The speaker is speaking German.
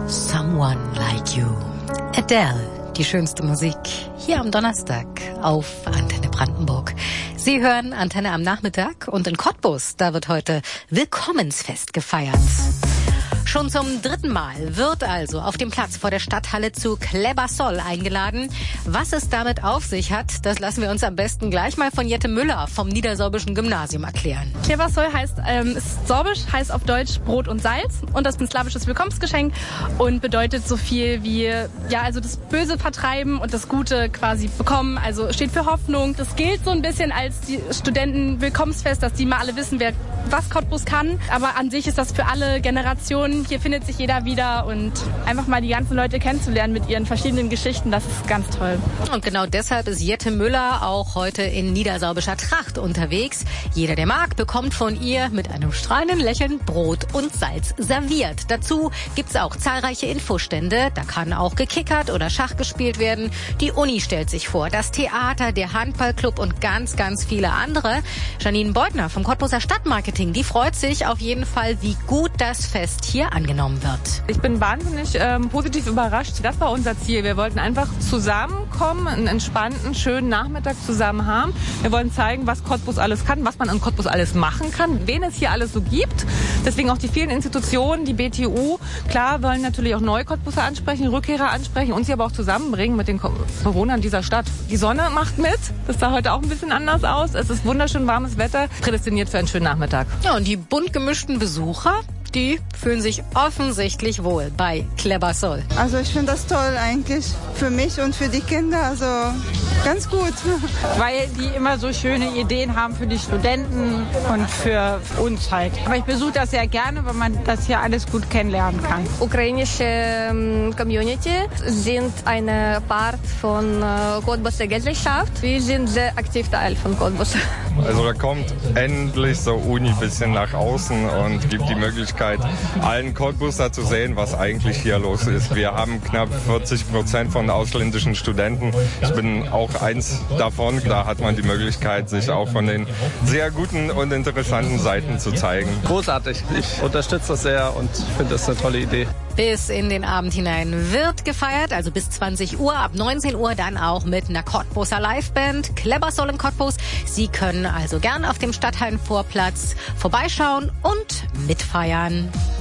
Someone Like You. Adele, die schönste Musik, hier am Donnerstag auf Antenne Brandenburg. Sie hören Antenne am Nachmittag und in Cottbus, da wird heute Willkommensfest gefeiert. Schon zum 3. Mal wird also auf dem Platz vor der Stadthalle zu Klebbersol eingeladen. Was es damit auf sich hat, das lassen wir uns am besten gleich mal von Jette Müller vom Niedersorbischen Gymnasium erklären. Klebbersol ist Sorbisch, heißt auf Deutsch Brot und Salz und das ist ein slawisches Willkommensgeschenk und bedeutet so viel wie, also das Böse vertreiben und das Gute quasi bekommen, also steht für Hoffnung. Das gilt so ein bisschen als die Studentenwillkommensfest, dass die mal alle wissen, was Cottbus kann, aber an sich ist das für alle Generationen. Hier findet sich jeder wieder und einfach mal die ganzen Leute kennenzulernen mit ihren verschiedenen Geschichten, das ist ganz toll. Und genau deshalb ist Jette Müller auch heute in niedersorbischer Tracht unterwegs. Jeder, der mag, bekommt von ihr mit einem strahlenden Lächeln Brot und Salz serviert. Dazu gibt's auch zahlreiche Infostände. Da kann auch gekickert oder Schach gespielt werden. Die Uni stellt sich vor, das Theater, der Handballclub und ganz, ganz viele andere. Janine Beutner vom Cottbuser Stadtmarketing, die freut sich auf jeden Fall, wie gut das Fest hier angenommen wird. Ich bin wahnsinnig positiv überrascht. Das war unser Ziel. Wir wollten einfach zusammenkommen, einen entspannten, schönen Nachmittag zusammen haben. Wir wollen zeigen, was Cottbus alles kann, was man in Cottbus alles machen kann, wen es hier alles so gibt. Deswegen auch die vielen Institutionen, die BTU. Klar, wollen natürlich auch neue Cottbuser ansprechen, Rückkehrer ansprechen, uns hier aber auch zusammenbringen mit den Bewohnern dieser Stadt. Die Sonne macht mit. Das sah heute auch ein bisschen anders aus. Es ist wunderschön warmes Wetter, prädestiniert für einen schönen Nachmittag. Ja, und die bunt gemischten Besucher, die fühlen sich offensichtlich wohl bei Klebbersol. Also ich finde das toll eigentlich für mich und für die Kinder, also ganz gut. Weil die immer so schöne Ideen haben für die Studenten und für uns halt. Aber ich besuche das sehr gerne, weil man das hier alles gut kennenlernen kann. Ukrainische Community sind eine Part von Cottbuser Gesellschaft. Wir sind sehr aktiv Teil von Cottbus. Also da kommt endlich so Uni ein bisschen nach außen und gibt die Möglichkeit, allen Cottbuser zu sehen, was eigentlich hier los ist. Wir haben knapp 40% von ausländischen Studenten. Ich bin auch eins davon. Da hat man die Möglichkeit, sich auch von den sehr guten und interessanten Seiten zu zeigen. Großartig. Ich unterstütze das sehr und finde das eine tolle Idee. Bis in den Abend hinein wird gefeiert, also bis 20 Uhr, ab 19 Uhr dann auch mit einer Cottbuser Liveband, Klebbersol in Cottbus. Sie können also gern auf dem Stadthallenvorplatz vorbeischauen und mitfeiern.